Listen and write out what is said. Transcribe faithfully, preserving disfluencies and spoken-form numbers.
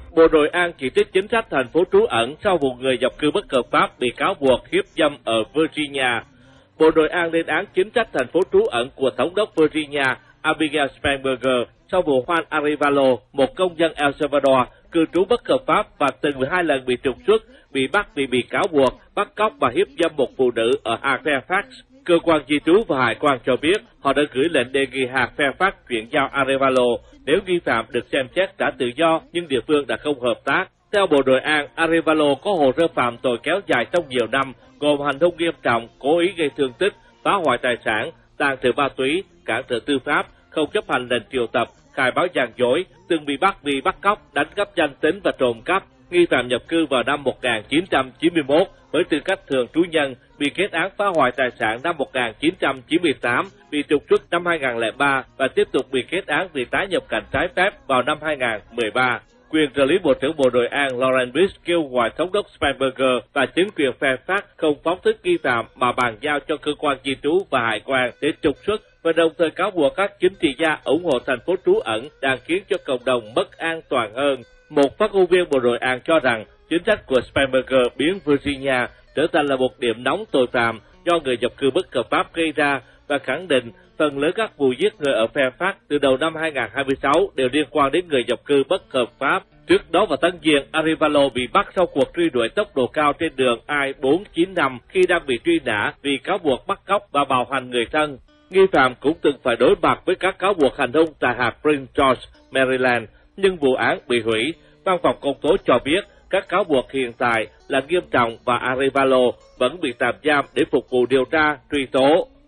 Bộ Nội an chỉ trích chính sách thành phố trú ẩn sau vụ người nhập cư bất hợp pháp bị cáo buộc hiếp dâm ở Virginia. Bộ Nội an lên án chính sách thành phố trú ẩn của Thống đốc Virginia Abigail Spanberger sau vụ Juan Arevalo, một công dân El Salvador, cư trú bất hợp pháp và từng mười hai lần bị trục xuất, bị bắt vì bị cáo buộc bắt cóc và hiếp dâm một phụ nữ ở hạt Fairfax. Cơ quan di trú và hải quan cho biết họ đã gửi lệnh đề nghị hạt Fairfax chuyển giao Arevalo nếu nghi phạm được xem xét trả tự do, nhưng địa phương đã không hợp tác. Theo Bộ Nội an, Arevalo có hồ sơ phạm tội kéo dài trong nhiều năm, gồm hành hung nghiêm trọng, cố ý gây thương tích, phá hoại tài sản, tàng trữ ma túy, cản trở tư pháp, không chấp hành lệnh triệu tập, khai báo gian dối, từng bị bắt vì bắt cóc, đánh cắp danh tính và trộm cắp. Nghi phạm nhập cư vào năm một nghìn chín trăm chín mươi mốt với tư cách thường trú nhân, bị kết án phá hoại tài sản năm một nghìn chín trăm chín mươi tám, bị trục xuất năm hai nghìn không trăm lẻ ba và tiếp tục bị kết án vì tái nhập cảnh trái phép vào năm hai nghìn không trăm mười ba. Quyền trợ lý Bộ trưởng Bộ Nội an Lauren Bish kêu gọi Thống đốc Spanberger và chính quyền Fairfax không phóng thích nghi phạm mà bàn giao cho cơ quan di trú và hải quan để trục xuất, và đồng thời cáo buộc các chính trị gia ủng hộ thành phố trú ẩn đang khiến cho cộng đồng mất an toàn hơn. Một phát ngôn viên Bộ Nội an cho rằng chính sách của Spanberger biến Virginia trở thành là một điểm nóng tội phạm do người nhập cư bất hợp pháp gây ra, và khẳng định phần lớn các vụ giết người ở Fairfax từ đầu năm hai nghìn không trăm hai mươi sáu đều liên quan đến người nhập cư bất hợp pháp. Trước đó vào tháng Giêng, Arevalo bị bắt sau cuộc truy đuổi tốc độ cao trên đường I bốn chín năm khi đang bị truy nã vì cáo buộc bắt cóc và bạo hành người thân. Nghi phạm cũng từng phải đối mặt với các cáo buộc hành hung tại hạt Prince George, Maryland, nhưng vụ án bị hủy. Văn phòng công tố cho biết các cáo buộc hiện tại là nghiêm trọng và Arevalo vẫn bị tạm giam để phục vụ điều tra, truy tố.